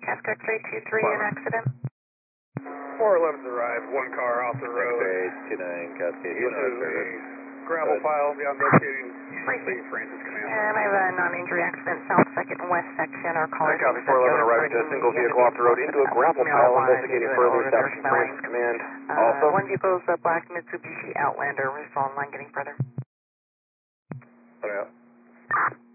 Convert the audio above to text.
Cascade 323, an accident. 411's arrived, one car off the road. Cascade 29, Cascade 29. Gravel pile beyond locating St. Francis Command. And I have a non-injury accident, south second and west section. Our caller Copy 411 arriving to a single vehicle off the road into a gravel pile, investigating further south Francis Command. Also, one vehicle is a black Mitsubishi Outlander. We're still online getting further. Yeah.